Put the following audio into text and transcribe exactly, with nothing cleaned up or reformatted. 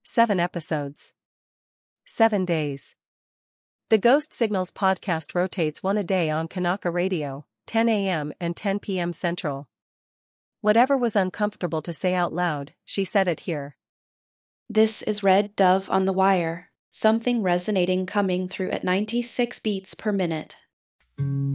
Seven episodes. Seven days. The Ghost Signals podcast rotates one a day on Kanaka Radio, ten a.m. and ten p.m. Central. Whatever was uncomfortable to say out loud, she said it here. This is Red Dove on the Wire, something resonating coming through at ninety-six beats per minute.